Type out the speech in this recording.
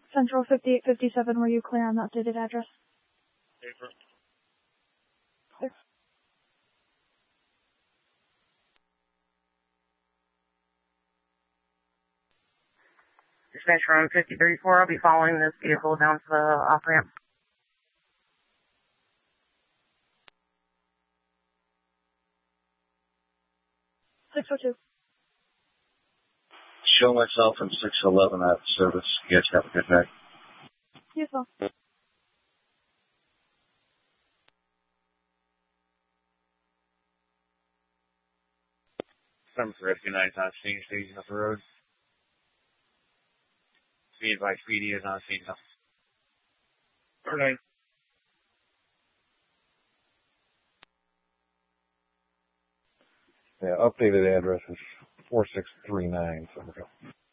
Central 5857, were you clear on the updated address? Paper. Clear. Dispatch from 5034, I'll be following this vehicle down to the off-ramp. Show myself from 611 at service. You guys have a good night. You as well. Some for 59 on scene, station up the road. Be advised, PD is on scene now. Good night. Yeah, updated address is 4639 Somerville.